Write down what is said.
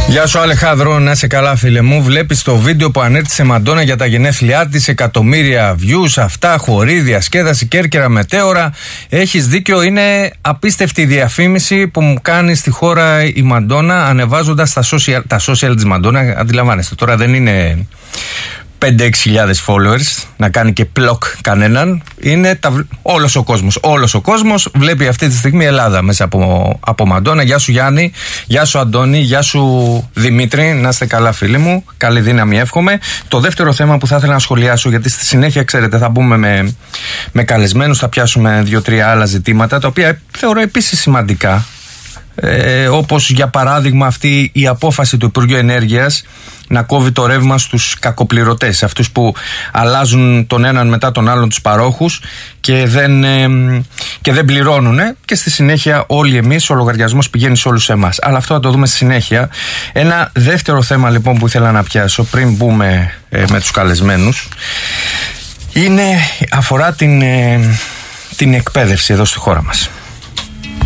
Γεια σου Αλεχάνδρο, να είσαι καλά φίλε μου. Βλέπεις το βίντεο που ανέρτησε Μαντόνα για τα γενέθλιά της, εκατομμύρια views, αυτά, χορή, διασκέδαση, Κέρκυρα μετέωρα. Έχεις δίκιο, είναι απίστευτη η διαφήμιση που μου κάνει στη χώρα η Μαντόνα, ανεβάζοντας τα social της Μαντόνα. Αντιλαμβάνεστε, τώρα δεν είναι 5-6 χιλιάδες followers να κάνει και πλοκ κανέναν. Είναι όλος ο κόσμος βλέπει αυτή τη στιγμή Ελλάδα μέσα από Μαντόνα. Γεια σου Γιάννη, γεια σου Αντώνη, γεια σου Δημήτρη, να είστε καλά φίλοι μου, καλή δύναμη εύχομαι. Το δεύτερο θέμα που θα ήθελα να σχολιάσω, γιατί στη συνέχεια ξέρετε θα μπούμε με καλεσμένους, θα πιάσουμε 2-3 άλλα ζητήματα τα οποία θεωρώ επίσης σημαντικά, όπως για παράδειγμα αυτή η απόφαση του Υπουργείου Ενέργειας να κόβει το ρεύμα στους κακοπληρωτές, αυτούς που αλλάζουν τον έναν μετά τον άλλον τους παρόχους και δεν πληρώνουν, και στη συνέχεια όλοι εμείς, ο λογαριασμός πηγαίνει σε όλους εμάς. Αλλά αυτό θα το δούμε στη συνέχεια. Ένα δεύτερο θέμα λοιπόν που ήθελα να πιάσω πριν μπούμε με τους καλεσμένους αφορά την εκπαίδευση εδώ στη χώρα μας.